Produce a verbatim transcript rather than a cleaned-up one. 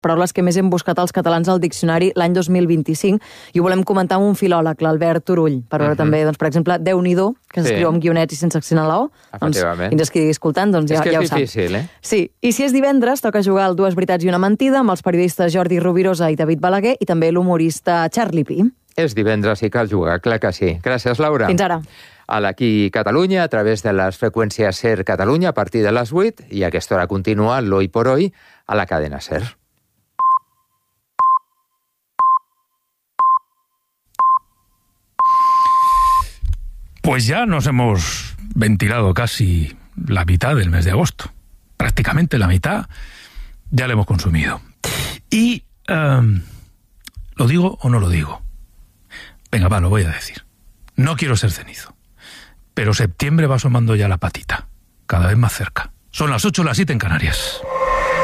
paraules que més hem buscat els catalans al diccionari l'any dos mil vint-i-cinc, i ho volem comentar amb un filòleg, l'Albert Turull, per veure uh -huh. també, doncs, per exemple, Déu-n'hi-do, que s'escriu sí. amb guionets i sense accent a la O. Doncs, qui ens estigui escoltant, doncs ja, és que ja ho és sap. difícil, eh? Sí, i si és divendres, toca jugar al Dues veritats i una mentida amb els periodistes Jordi Rovirosa i David Balaguer i també l'humorista Charlie Pi. És divendres i cal jugar, clar que sí. Gràcies, Laura. Fins ara. A l'Aquí Catalunya, a través de les freqüències SER Catalunya, a partir de les vuit, i a aquesta hora continua l'Hoy por Hoy a la cadena SER. Pues ya nos hemos ventilado casi la mitad del mes de agosto. Prácticamente la mitad ya la hemos consumido. Y, um, ¿lo digo o no lo digo? Venga, va, lo voy a decir. No quiero ser cenizo, pero septiembre va asomando ya la patita, cada vez más cerca. Son las ocho, las siete en Canarias.